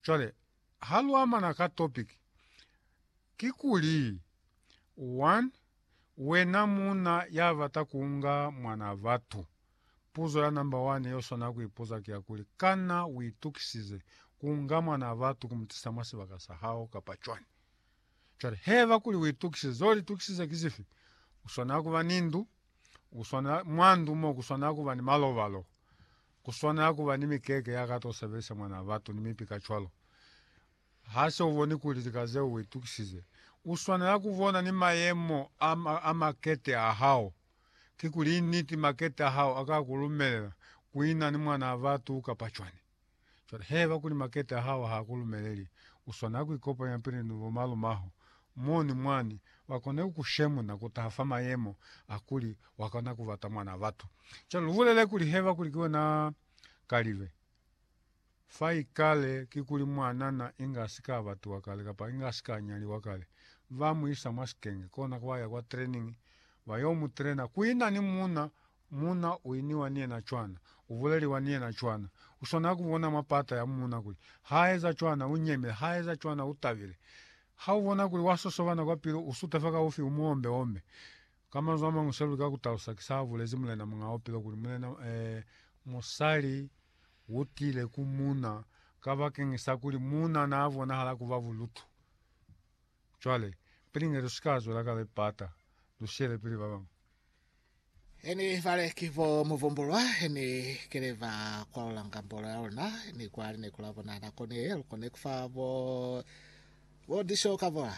Chole, halu amana ka topic. Kikuli, one, wena muna ya vata kuunga mwana vatu. Puzo ya number one yoso na kuipuza kia kuli. Kana witukisize kuunga mwana vatu kumtisamasi wakasahao kapachwani. Chole, heva kuli witukisize, zoli tukisize kizifi. Usona kuwa nindu, usona mwandu mo kusona kuwa ni malo valo. Kusona kuwa ni mikeke ya kato sebese mwana vatu ni mipika chwalo. Hasa uvoni kulitikaze uitukisize. Uswana ya kuvona ni mayemo ama kete ahao. Kikuli niti makete ahao aka kulumelela. Kuina ni mwana vatu ukapachwani. Chole, heva kuli makete ahao hakulumeleli. Uswana ya kuikopa ya mpini nuvo malu maho. Moni mwani wakone ukushemu na kutahafa mayemo akuli wakona kuvata mwana vatu. Chole, uvulele kuli heva kuli kiwe na kalive. Fai kale kikuli mwanana inga sika watu wakale kapa inga sika nyali wakale vamu isa maskenge kona kwaya kwa training wayomu trena kuina ni muna uini wanie na chwana uvuleli wanie na chwana usona kuona mapata ya muna kuli haeza chwana unyeme haeza chwana utavile hauona kuli wasosovana kwa pilo usutafaka ufi umuombe ombe kama zoma nguselu kakutausa kisavu lezimule na mga opilo kuli mulena musali utile kumuna kava kengisa kuli muna na avona hala kuvavu lutu. Chwale, piringe ruskazo la kale pata. Lushele pili babangu. Eni vale kivo muvumbulwa, eni kereva kwa ulangambola yaona, eni kwa aline kulabona na kone, lukone kufa vo disho kavola.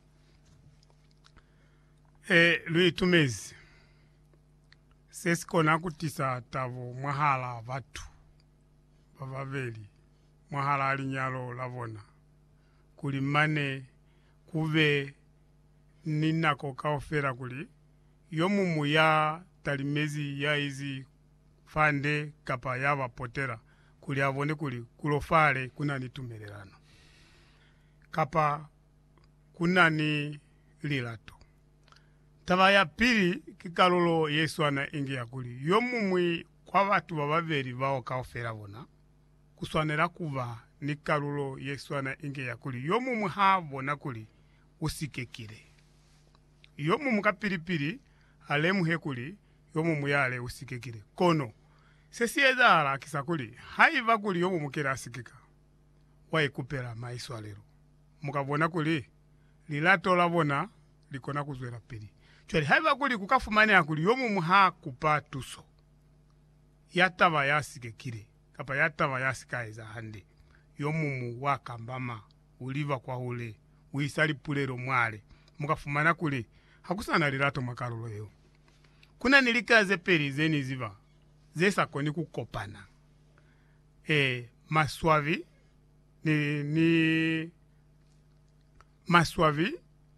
Lui tumezi. Sesi kona kutisa tavo mwahala vatu. Bavaveli mwahala alinyalo lavona kulimane kuve ninako kaofera kuli yomumu ya talimezi ya izi fande kapa ya vapotera kuli avone kuli kulofale kuna nitumelelano kapa kuna ni lilato tava ya pili kikalolo Yesu ana ingi ya kuli yomumu kwa watu bavaveli vao kaofera vona kuswanera kuva ni kalulo Yesu ana inge ya kuli yomu muhavo na kuli usikekire yomu mukapiripiri alemu hekuli yomu muyale usikekire kono sesieza ala kisakuli haiva kuli yomu mukera asikika waikupera maiso alero mukavona kuli lilato lavona likona kuzwera piri chwali haiva kuli kukafumane akuli yomu muha kupatuso yatava yasikekire kapa yatava yasikaiza hande yomumu wakambama uliva kwa ule uisali pulero mwale mukafumana kule hakusana lilato makalolo yo kuna nilikaze peri zeni ziva zesa koni kukopana maswavi maswavi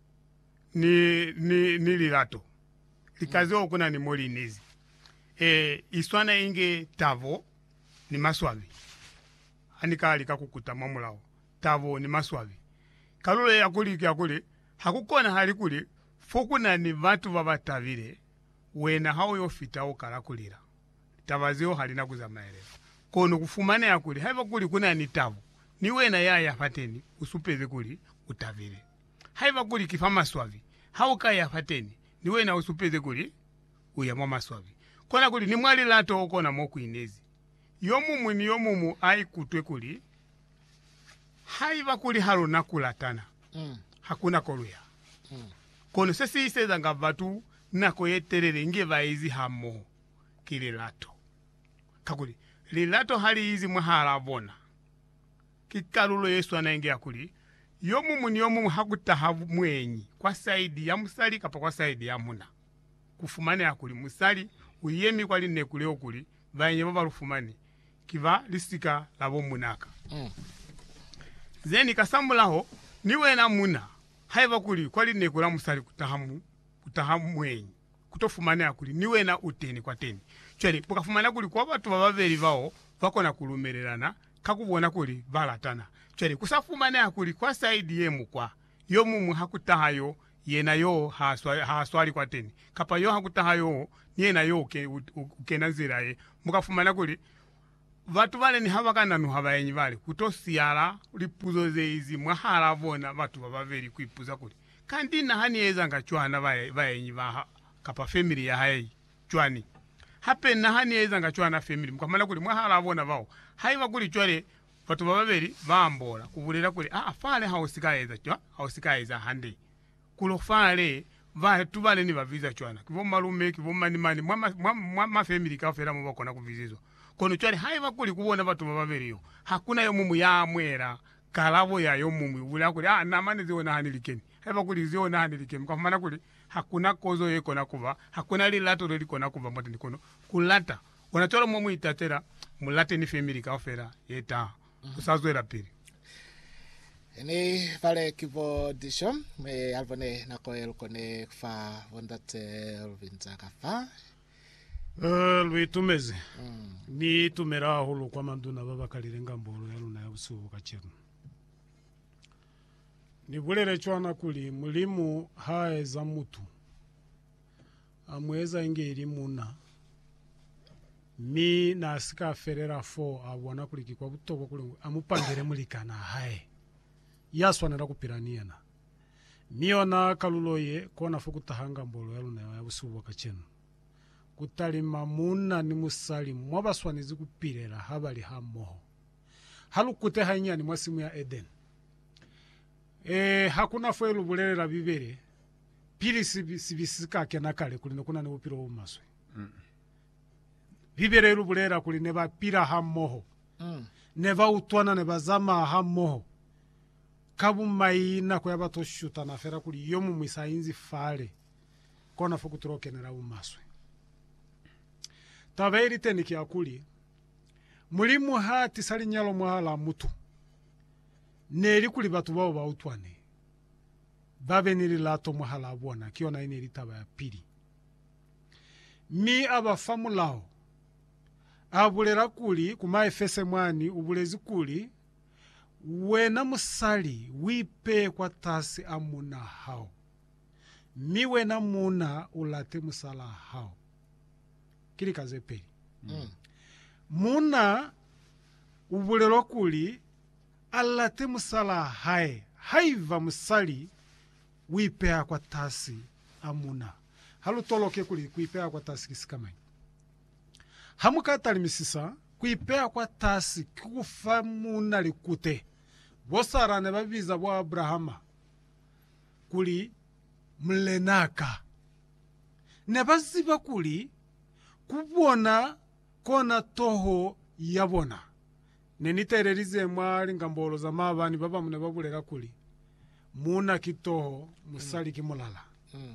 ni lilato likaze okuna ni moli nezi iswana inge tavo ni maswavi anika alika kukuta mamulao tavo ni maswavi kalule yakuli hakukona hali kuli fokuna ni vatu vavatavire wena hao yofita okalakulira tavazio halina kuzamaeleza kono kufumane yakuli haiva kuli kuna ni tavo ni wena ya fateni usupeze kuli utavire haiva kuli kifa maswavi hauka ya fateni ni wena usupeze kuli uyamwa maswavi kona kuli ni mwali lato okona moku inezi yomumu ni yomumu aikutwe kuli haiva kuli halo nakulatana hakuna koluya kono sesi iseza nga vatu nako yeterere nge vaizi hamo kili lato kakuli lilato hali izi mwahala vona kikalulo Yesu anaingia kuli yomumu ni yomumu hakutaha mwenyi kwa saidi ya musali kapa kwa saidi ya muna kufumane akuli musali uyemi kwa line kuli okuli vaenye baba rufumani kiva lisika labo munaka zeni kasambulaho niwe na muna haiva kuli kwa line kula musali kutahamu mwenyi kutofumane akuli niwe na uteni kwa teni chwali pokafumana kuli kwa watu wabaveli vao wako na kulumerelana kakubona kuli valatana chwali kusafumane akuli kwa saidi yemu kwa yomumu hakutahayo yena yo haswali kwa teni kapa yo hakutahayo yena yo ukena ziraye mukafumana kuli vatu vale ni havakana nu havayenyi vale kutosiyala lipuzo zeizi mwahala vona vatu vavaveri kuipuza kuli kandi nahanieza ngachwana vayenyi va kapa family ya hayi chwani hape nahanieza ngachwana family mkamala kuli mwahala vona vao haiva kuli chwale vatu vavaveri vambola kuvulira kuli fale hausikaeza hande kulo fale vatu vale ni vaviza chwana kivo malume kivo manimani mwa family kafera mubakona kuvizizwa kono chwali haiva kuli kuona vatu vavaveriyo hakuna yo mumu ya mwera kalavo ya yo mumu uvula kuli namani ziona hanilikeni haiva kuli ziona hanilikeni mkamana kuli hakuna kozo yeko nakuva hakuna lilato liko nakuva mwati nikono kulata unachola mumu itatera mulate ni family kafera yeta kusazwera pili Ni vale kivo disho me alvone nako elkone fa vondate elvinza kafa. Lui tumeze. Ni tumera hulu kwa manduna baba kalirenga mbolo ya luna ya usuhu kachiru. Ni bulere chwana kuli mulimu hae za mutu. Amweza inge ilimuna. Mi na asika ferera fo abuana kuliki kwa butobo kuli amupangere mulikana hae. Yaswa nera kupiraniana. Miona kaluloye kona fuku tahanga mbolo ya luna ya usuhu kachiru. Kutalima muna ni musali mwabaswanizi kupirera habali hamoho halukute hainyani mwasimu ya Eden hakuna fuelu bulere la bibere pili sibisika kena kale kuline kuna ne upiro umaswe bibere elu bulera kuline ba pira hamoho neva utwana ne bazama hamoho kabu maina kwa yabatoshuta na fera kuli yomu mwisainzi fale kona fuku turokenera umaswe tabairi teniki akuli mulimu hati sali nyalo mwahala mutu neri kuli batu bao bautwane babe niri lato mwahala abuana kiona ineri taba ya pili mi aba famulao abulera kuli kuma efese mwani ubulezi kuli wena musali wipe kwa tasi amuna hao mi wena muna ulate musala hao kili kaze peli muna ubulero kuli alate musala haiva musali wipea kwa tasi amuna halu toloke kuli kuipea kwa tasi kisikamai hamukatali misisa kuipea kwa tasi kufa muna likute bosarane babiza bwa Abrahama kuli mlenaka nebaziba kuli kubona kona toho yabona nenitererize mwali ngambolo za mabani baba mune babulera kuli muna kitoho musali kimulala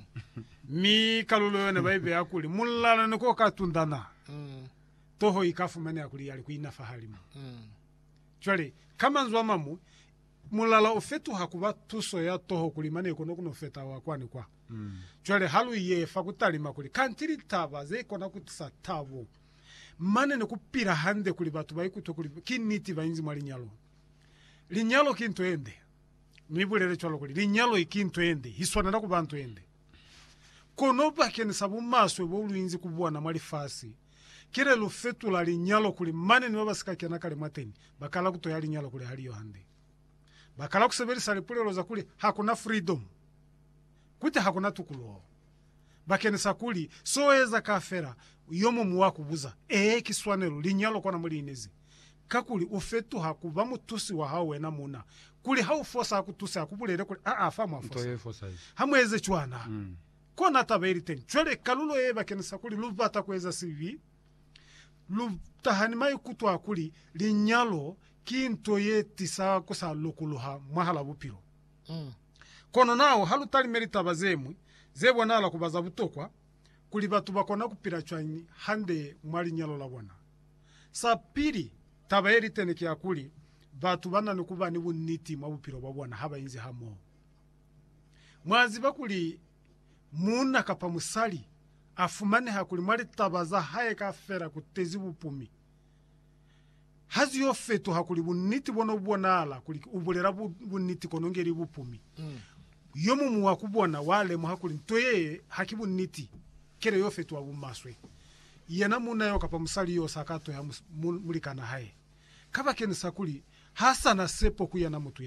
mi kalulo yone baibe yakuli mulala niko katundana toho ikafumene yakuli yali kuina fahalimu chwale kama nzwa mamu mulala ofetu hakuba tuso ya toho kulimane kono kuno feta wakwani kwa chwale halu ye fakutali makuli kantiri taba ze kona kutisa tabo mane ne kupira hande kuli batu bai kuto kuli kiniti bainzi mali nyalo linyalo kinto ende nibulele chwalo kuli linyalo ikinto ende hiswana na kubantu ende kono bakene sabu maswe boluinzi kubwana mali fasi kire lufetu la linyalo kuli mane ne babasika kena kale mateni bakala kuto ya linyalo kuli hali yo hande bakala kusebeli sali pulelo za kuli hakuna freedom kuti hakuna tukulo bakene sakuli soeza kafera yomo muwaku buza kiswanelo linyalo kona muri inezi kakuli ufetu hakuba mutusi wa hawe na muna kuli hau fosa akutusi akubulere kuli famu fosa hamweze chwana kona taberi ten chwele kalulo bakene sakuli lubata kweza sivi lutahani mai kutu akuli linyalo kinto yetisa kusa lokuluha mahala bupiro kono nao halutali merita bazemwe zebwa nala kubaza butokwa kuli batu bakona kupira chwanyi hande mwali nyalo la bwana sapiri tabaeri teneki akuli batu bana nukuba ni buniti mabupiro babwana haba inzi hamo mwazi bakuli muna kapa musali afumane hakuli mwali tabaza hae kafera kutezi bupumi hazi yofetu hakuli buniti bono bwana kuli ubulera buniti konongeri bupumi yomu muwakubona wale muhakuli ntoye hakibu niti kere yofetu abumaswe yena muna yoka pa musali yo sakato ya mulikana haye kava keni sakuli hasa na sepo kuyana mutu